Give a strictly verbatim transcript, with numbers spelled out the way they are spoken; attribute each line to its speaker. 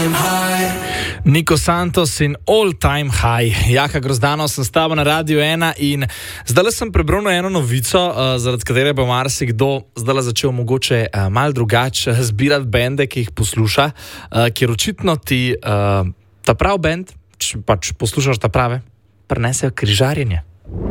Speaker 1: time high.
Speaker 2: Niko Santos in All Time High. Jaka Grozdanov sem s tabo na Radiu ena in zdaj sem prebral eno novico, uh, zaradi katere pa marsikdo zdaj začel mogoče uh, malo drugače zbirati bende, ki jih posluša, uh, ker očitno ti uh, ta prav bend, če pač poslušaš ta prave, prenesejo križarjenje.